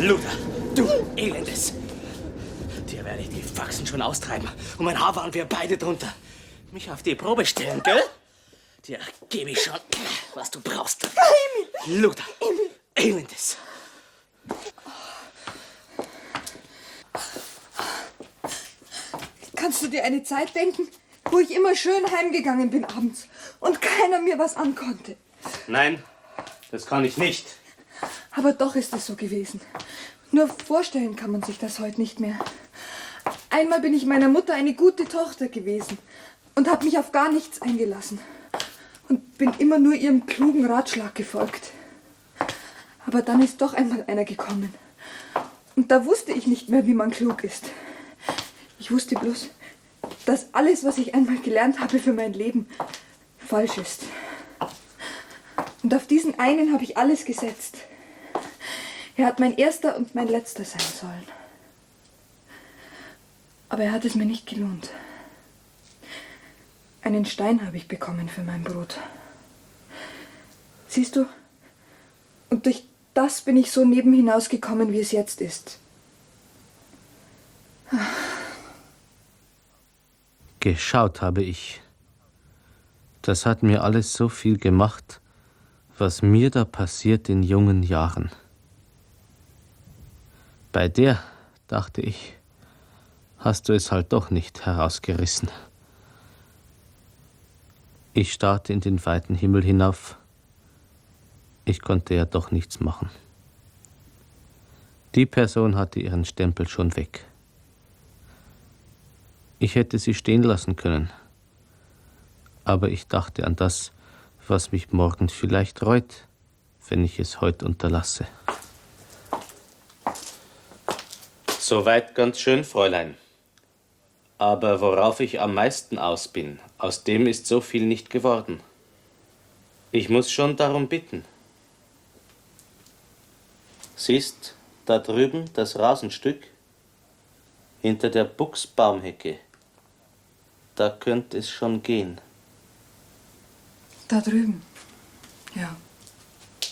Luther, du Elendes! Dir werde ich die Faxen schon austreiben. Und mein Haar waren wir beide drunter. Mich auf die Probe stellen, gell? Dir gebe ich schon, was du brauchst. Emil! Luther, Elendes! Kannst du dir eine Zeit denken, wo ich immer schön heimgegangen bin abends und keiner mir was ankonnte? Nein, das kann ich nicht. Aber doch ist es so gewesen. Nur vorstellen kann man sich das heute nicht mehr. Einmal bin ich meiner Mutter eine gute Tochter gewesen und habe mich auf gar nichts eingelassen. Und bin immer nur ihrem klugen Ratschlag gefolgt. Aber dann ist doch einmal einer gekommen. Und da wusste ich nicht mehr, wie man klug ist. Ich wusste bloß, dass alles, was ich einmal gelernt habe für mein Leben, falsch ist. Und auf diesen einen habe ich alles gesetzt. Er hat mein erster und mein letzter sein sollen. Aber er hat es mir nicht gelohnt. Einen Stein habe ich bekommen für mein Brot. Siehst du? Und durch das bin ich so nebenhinausgekommen, wie es jetzt ist. Geschaut habe ich. Das hat mir alles so viel gemacht, was mir da passiert in jungen Jahren. Bei der, dachte ich, hast du es halt doch nicht herausgerissen. Ich starrte in den weiten Himmel hinauf. Ich konnte ja doch nichts machen. Die Person hatte ihren Stempel schon weg. Ich hätte sie stehen lassen können. Aber ich dachte an das, was mich morgen vielleicht reut, wenn ich es heute unterlasse. Soweit ganz schön, Fräulein. Aber worauf ich am meisten aus bin, aus dem ist so viel nicht geworden. Ich muss schon darum bitten. Siehst, da drüben das Rasenstück, hinter der Buchsbaumhecke. Da könnte es schon gehen. Da drüben, ja.